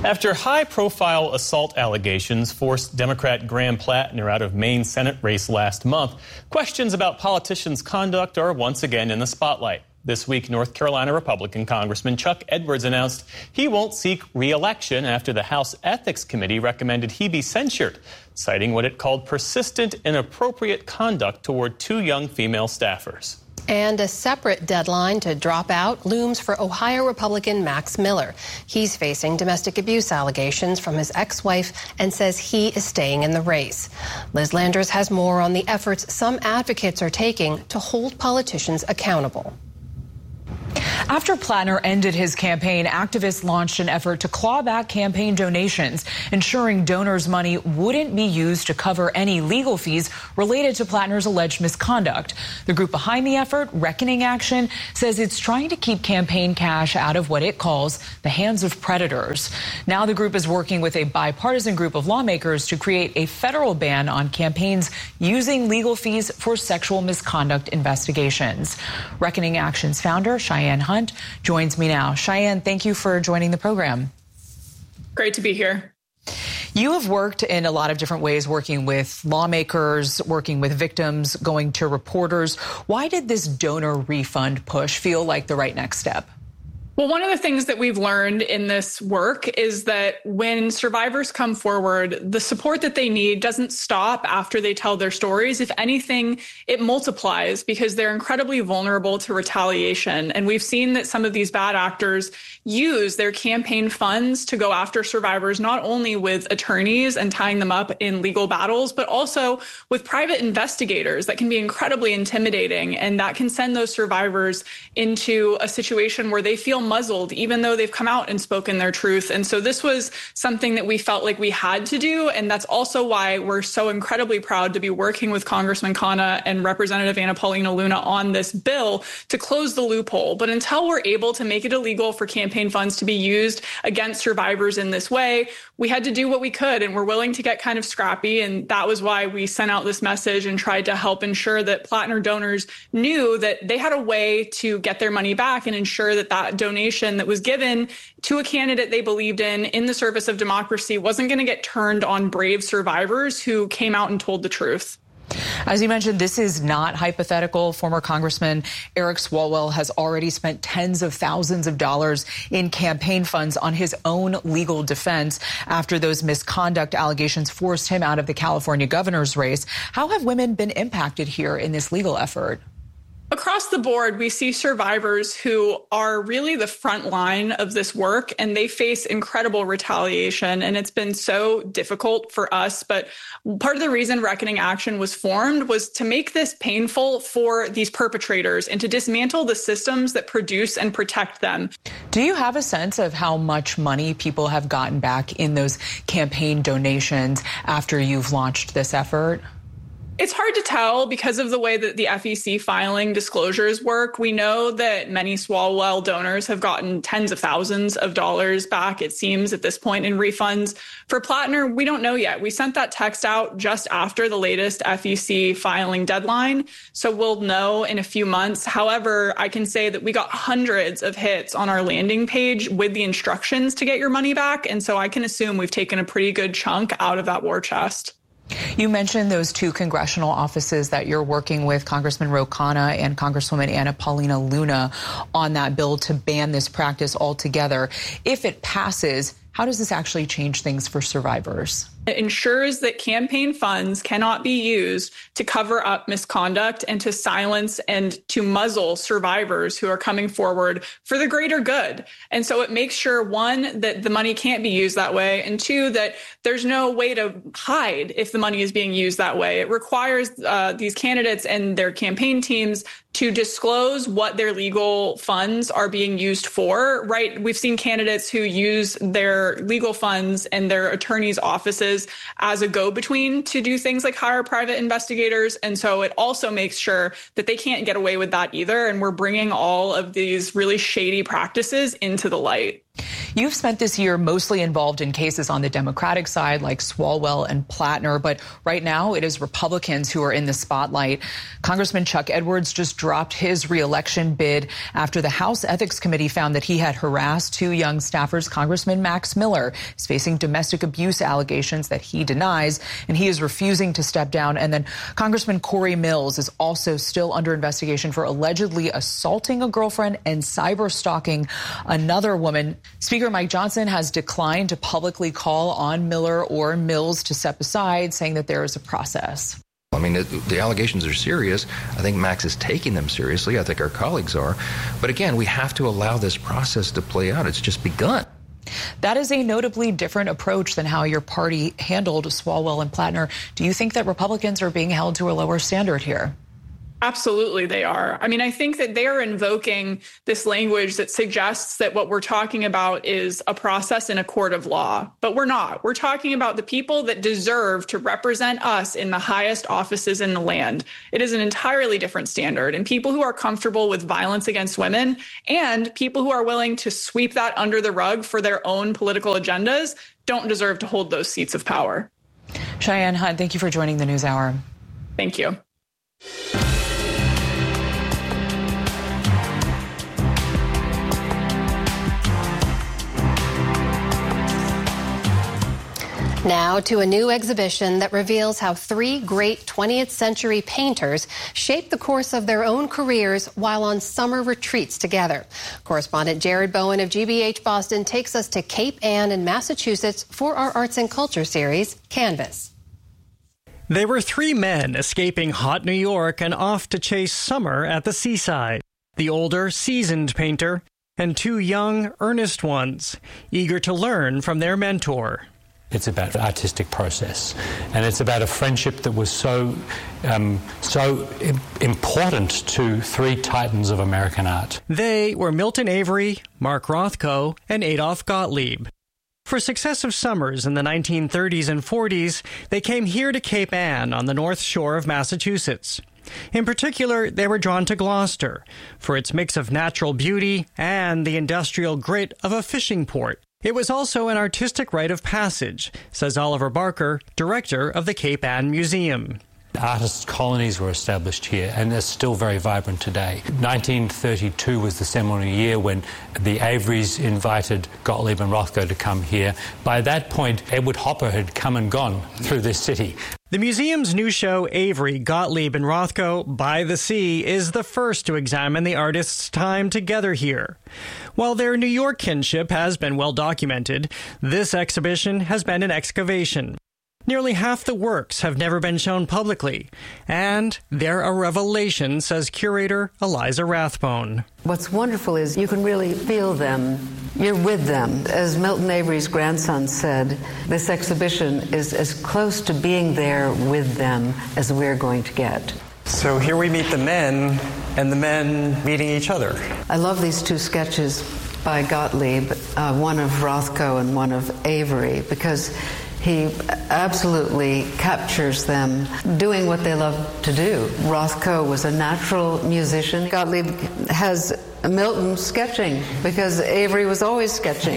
After high-profile assault allegations forced Democrat Graham Plattner out of Maine Senate race last month, questions about politicians' conduct are once again in the spotlight. This week, North Carolina Republican Congressman Chuck Edwards announced he won't seek re-election after the House Ethics Committee recommended he be censured, citing what it called persistent, inappropriate conduct toward two young female staffers. And a separate deadline to drop out looms for Ohio Republican Max Miller. He's facing domestic abuse allegations from his ex-wife and says he is staying in the race. Liz Landers has more on the efforts some advocates are taking to hold politicians accountable. After Plattner ended his campaign, activists launched an effort to claw back campaign donations, ensuring donors' money wouldn't be used to cover any legal fees related to Plattner's alleged misconduct. The group behind the effort, Reckoning Action, says it's trying to keep campaign cash out of what it calls the hands of predators. Now the group is working with a bipartisan group of lawmakers to create a federal ban on campaigns using legal fees for sexual misconduct investigations. Reckoning Action's founder, Cheyenne Hunt, joins me now. Cheyenne, thank you for joining the program. Great to be here. You have worked in a lot of different ways, working with lawmakers, working with victims, going to reporters. Why did this donor refund push feel like the right next step? Well, one of the things that we've learned in this work is that when survivors come forward, the support that they need doesn't stop after they tell their stories. If anything, it multiplies because they're incredibly vulnerable to retaliation. And we've seen that some of these bad actors use their campaign funds to go after survivors, not only with attorneys and tying them up in legal battles, but also with private investigators that can be incredibly intimidating. And that can send those survivors into a situation where they feel muzzled, even though they've come out and spoken their truth. And so this was something that we felt like we had to do. And that's also why we're so incredibly proud to be working with Congressman Khanna and Representative Anna Paulina Luna on this bill to close the loophole. But until we're able to make it illegal for campaign funds to be used against survivors in this way, we had to do what we could, and we're willing to get kind of scrappy. And that was why we sent out this message and tried to help ensure that Plattner donors knew that they had a way to get their money back and ensure that that donation that was given to a candidate they believed in the service of democracy wasn't going to get turned on brave survivors who came out and told the truth. As you mentioned, this is not hypothetical. Former Congressman Eric Swalwell has already spent tens of thousands of dollars in campaign funds on his own legal defense after those misconduct allegations forced him out of the California governor's race. How have women been impacted here in this legal effort? Across the board, we see survivors who are really the front line of this work, and they face incredible retaliation. And it's been so difficult for us. But part of the reason Reckoning Action was formed was to make this painful for these perpetrators and to dismantle the systems that produce and protect them. Do you have a sense of how much money people have gotten back in those campaign donations after you've launched this effort? It's hard to tell because of the way that the FEC filing disclosures work. We know that many Swalwell donors have gotten tens of thousands of dollars back, it seems, at this point in refunds. For Plattner, we don't know yet. We sent that text out just after the latest FEC filing deadline, so we'll know in a few months. However, I can say that we got hundreds of hits on our landing page with the instructions to get your money back, and so I can assume we've taken a pretty good chunk out of that war chest. You mentioned those two congressional offices that you're working with, Congressman Ro Khanna and Congresswoman Anna Paulina Luna, on that bill to ban this practice altogether. If it passes, how does this actually change things for survivors? It ensures that campaign funds cannot be used to cover up misconduct and to silence and to muzzle survivors who are coming forward for the greater good. And so it makes sure, one, that the money can't be used that way, and two, that there's no way to hide if the money is being used that way. It requires these candidates and their campaign teams to disclose what their legal funds are being used for, right? We've seen candidates who use their legal funds and their attorneys' offices as a go-between to do things like hire private investigators. And so it also makes sure that they can't get away with that either. And we're bringing all of these really shady practices into the light. You've spent this year mostly involved in cases on the Democratic side like Swalwell and Plattner, but right now it is Republicans who are in the spotlight. Congressman Chuck Edwards just dropped his re-election bid after the House Ethics Committee found that he had harassed two young staffers. Congressman Max Miller is facing domestic abuse allegations that he denies, and he is refusing to step down. And then Congressman Corey Mills is also still under investigation for allegedly assaulting a girlfriend and cyber stalking another woman. Speaker Mike Johnson has declined to publicly call on Miller or Mills to step aside, saying that there is a process. I mean, the allegations are serious. I think Max is taking them seriously. I think our colleagues are. But again, we have to allow this process to play out. It's just begun. That is a notably different approach than how your party handled Swalwell and Plattner. Do you think that Republicans are being held to a lower standard here? Absolutely, they are. I mean, I think that they are invoking this language that suggests that what we're talking about is a process in a court of law, but we're not. We're talking about the people that deserve to represent us in the highest offices in the land. It is an entirely different standard, and people who are comfortable with violence against women and people who are willing to sweep that under the rug for their own political agendas don't deserve to hold those seats of power. Cheyenne Hunt, thank you for joining the NewsHour. Thank you. Now to a new exhibition that reveals how three great 20th century painters shaped the course of their own careers while on summer retreats together. Correspondent Jared Bowen of GBH Boston takes us to Cape Ann in Massachusetts for our Arts and Culture series, Canvas. They were three men escaping hot New York and off to chase summer at the seaside. The older, seasoned painter and two young, earnest ones, eager to learn from their mentor. It's about the artistic process, and it's about a friendship that was so important to three titans of American art. They were Milton Avery, Mark Rothko, and Adolph Gottlieb. For successive summers in the 1930s and 40s, they came here to Cape Ann on the north shore of Massachusetts. In particular, they were drawn to Gloucester for its mix of natural beauty and the industrial grit of a fishing port. It was also an artistic rite of passage, says Oliver Barker, director of the Cape Ann Museum. Artists' colonies were established here, and they're still very vibrant today. 1932 was the seminal year when the Averys invited Gottlieb and Rothko to come here. By that point, Edward Hopper had come and gone through this city. The museum's new show, Avery, Gottlieb, and Rothko by the Sea, is the first to examine the artists' time together here. While their New York kinship has been well documented, this exhibition has been an excavation. Nearly half the works have never been shown publicly, and they're a revelation, says curator Eliza Rathbone. What's wonderful is you can really feel them. You're with them. As Milton Avery's grandson said, this exhibition is as close to being there with them as we're going to get. So here we meet the men, and the men meeting each other. I love these two sketches by Gottlieb, one of Rothko and one of Avery, because he absolutely captures them doing what they love to do. Rothko was a natural musician. Gottlieb has Milton sketching because Avery was always sketching.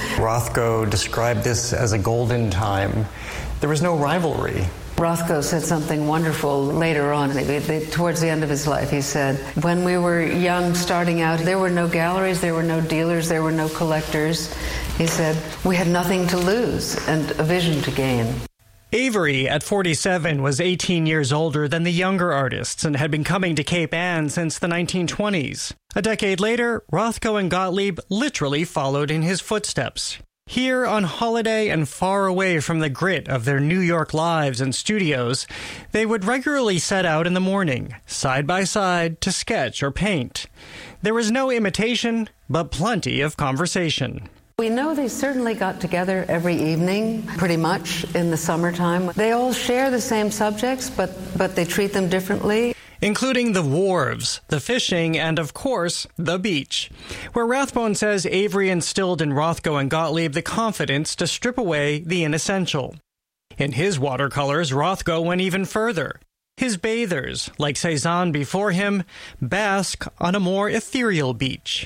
Rothko described this as a golden time. There was no rivalry. Rothko said something wonderful later on, towards the end of his life. He said, when we were young, starting out, there were no galleries, there were no dealers, there were no collectors. He said, we had nothing to lose and a vision to gain. Avery, at 47, was 18 years older than the younger artists and had been coming to Cape Ann since the 1920s. A decade later, Rothko and Gottlieb literally followed in his footsteps. Here on holiday and far away from the grit of their New York lives and studios, they would regularly set out in the morning, side by side, to sketch or paint. There was no imitation, but plenty of conversation. We know they certainly got together every evening, pretty much, in the summertime. They all share the same subjects, but they treat them differently. Including the wharves, the fishing, and, of course, the beach, where Rathbone says Avery instilled in Rothko and Gottlieb the confidence to strip away the inessential. In his watercolors, Rothko went even further. His bathers, like Cézanne before him, bask on a more ethereal beach.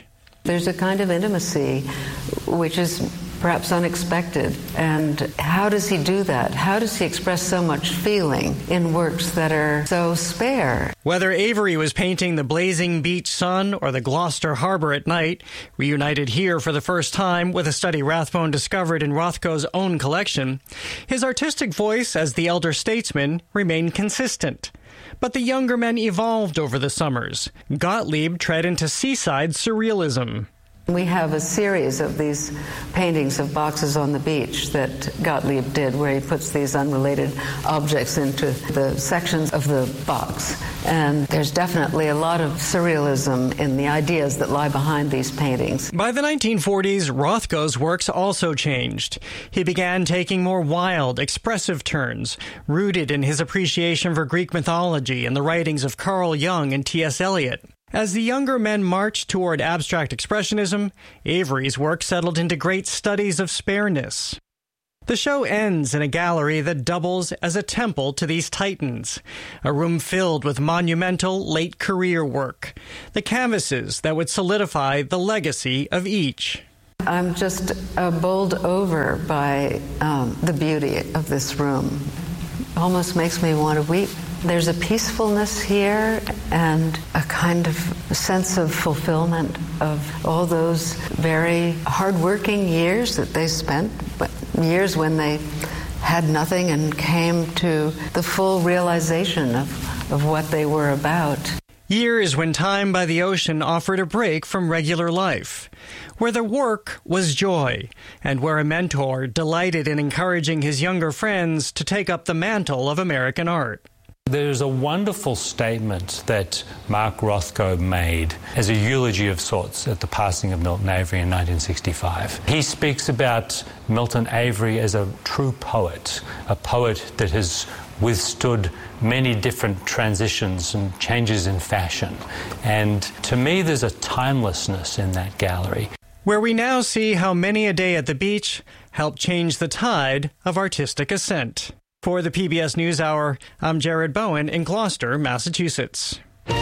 There's a kind of intimacy which is perhaps unexpected. And how does he do that? How does he express so much feeling in works that are so spare? Whether Avery was painting the blazing beach sun or the Gloucester Harbor at night, reunited here for the first time with a study Rathbone discovered in Rothko's own collection, his artistic voice as the elder statesman remained consistent. But the younger men evolved over the summers. Gottlieb tread into seaside surrealism. We have a series of these paintings of boxes on the beach that Gottlieb did, where he puts these unrelated objects into the sections of the box. And there's definitely a lot of surrealism in the ideas that lie behind these paintings. By the 1940s, Rothko's works also changed. He began taking more wild, expressive turns, rooted in his appreciation for Greek mythology and the writings of Carl Jung and T.S. Eliot. As the younger men marched toward abstract expressionism, Avery's work settled into great studies of spareness. The show ends in a gallery that doubles as a temple to these titans, a room filled with monumental late-career work, the canvases that would solidify the legacy of each. I'm just bowled over by the beauty of this room. Almost makes me want to weep. There's a peacefulness here and a kind of sense of fulfillment of all those very hard-working years that they spent, but years when they had nothing and came to the full realization of what they were about. Years when time by the ocean offered a break from regular life, where the work was joy, and where a mentor delighted in encouraging his younger friends to take up the mantle of American art. There's a wonderful statement that Mark Rothko made as a eulogy of sorts at the passing of Milton Avery in 1965. He speaks about Milton Avery as a true poet, a poet that has withstood many different transitions and changes in fashion. And to me, there's a timelessness in that gallery. Where we now see how many a day at the beach helped change the tide of artistic ascent. For the PBS NewsHour, I'm Jared Bowen in Gloucester, Massachusetts.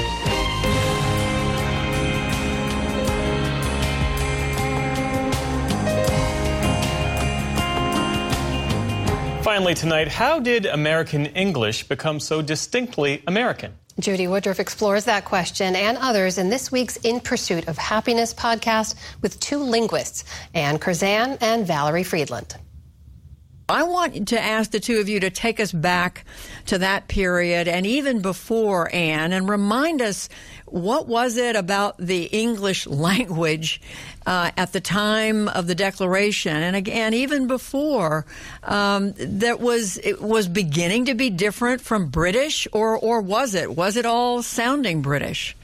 Finally tonight, how did American English become so distinctly American? Judy Woodruff explores that question and others in this week's In Pursuit of Happiness podcast with two linguists, Anne Curzan and Valerie Friedland. I want to ask the two of you to take us back to that period and even before, Anne, and remind us what was it about the English language at the time of the Declaration, and again, even before, that was beginning to be different from British, or was it? Was it all sounding British?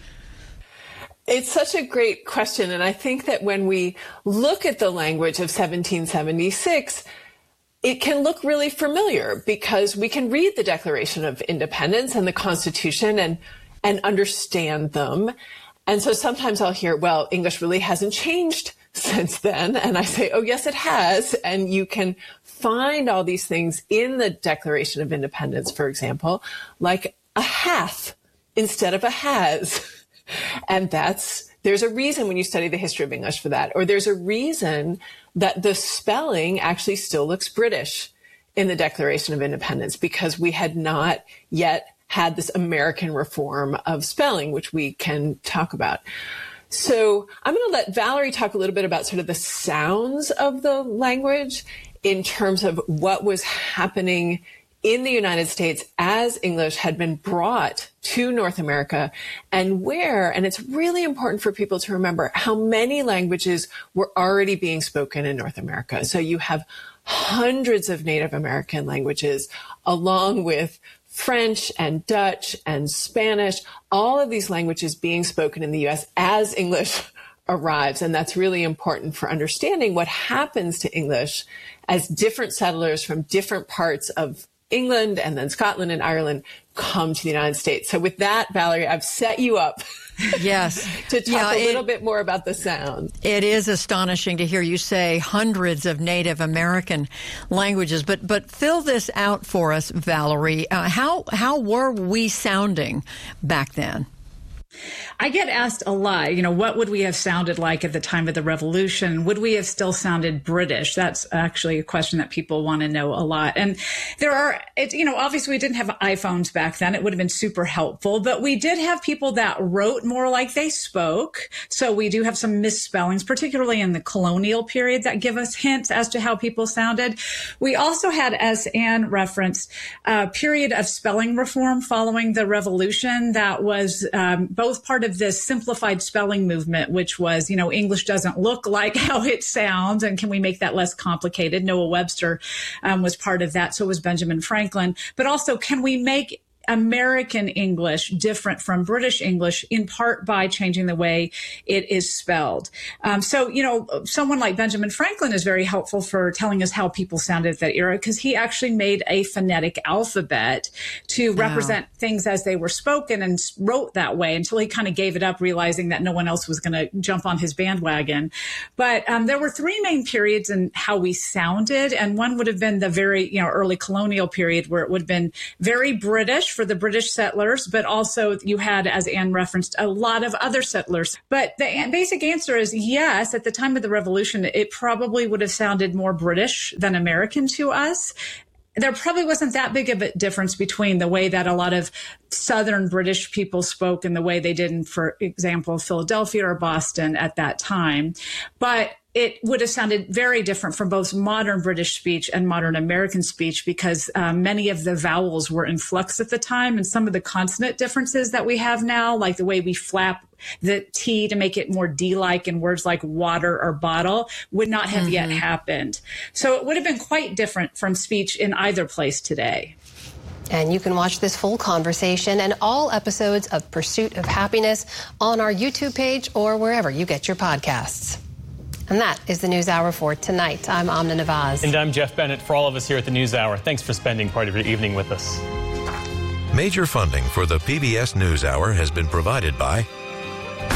It's such a great question, and I think that when we look at the language of 1776, it can look really familiar because we can read the Declaration of Independence and the Constitution and understand them. And so sometimes I'll hear, well, English really hasn't changed since then. And I say, oh, yes, it has. And you can find all these things in the Declaration of Independence, for example, like a hath instead of a has. And there's a reason when you study the history of English for that, or there's a reason that the spelling actually still looks British in the Declaration of Independence, because we had not yet had this American reform of spelling, which we can talk about. So I'm going to let Valerie talk a little bit about sort of the sounds of the language in terms of what was happening in the United States as English had been brought to North America, and it's really important for people to remember how many languages were already being spoken in North America. So you have hundreds of Native American languages, along with French and Dutch and Spanish, all of these languages being spoken in the U.S. as English arrives. And that's really important for understanding what happens to English as different settlers from different parts of England and then Scotland and Ireland come to the United States. So with that, Valerie, I've set you up. Yes. to talk a little bit more about the sound. It is astonishing to hear you say hundreds of Native American languages, but fill this out for us, Valerie. How were we sounding back then? I get asked a lot, what would we have sounded like at the time of the revolution? Would we have still sounded British? That's actually a question that people want to know a lot. And obviously we didn't have iPhones back then. It would have been super helpful, but we did have people that wrote more like they spoke. So we do have some misspellings, particularly in the colonial period, that give us hints as to how people sounded. We also had, as Anne referenced, a period of spelling reform following the revolution that was both part of this simplified spelling movement, which was, English doesn't look like how it sounds, and can we make that less complicated? Noah Webster was part of that. So was Benjamin Franklin. But also, can we make American English different from British English, in part by changing the way it is spelled. Someone like Benjamin Franklin is very helpful for telling us how people sounded at that era, because he actually made a phonetic alphabet to represent things as they were spoken and wrote that way until he kind of gave it up, realizing that no one else was going to jump on his bandwagon. But there were three main periods in how we sounded, and one would have been the very early colonial period, where it would have been very British for the British settlers, but also you had, as Anne referenced, a lot of other settlers. But the basic answer is yes, at the time of the revolution, it probably would have sounded more British than American to us. There probably wasn't that big of a difference between the way that a lot of Southern British people spoke and the way they did in, for example, Philadelphia or Boston at that time. But it would have sounded very different from both modern British speech and modern American speech, because many of the vowels were in flux at the time, and some of the consonant differences that we have now, like the way we flap the T to make it more D-like in words like water or bottle, would not have yet happened. So it would have been quite different from speech in either place today. And you can watch this full conversation and all episodes of Pursuit of Happiness on our YouTube page or wherever you get your podcasts. And that is the NewsHour for tonight. I'm Amna Nawaz. And I'm Jeff Bennett. For all of us here at the NewsHour, thanks for spending part of your evening with us. Major funding for the PBS NewsHour has been provided by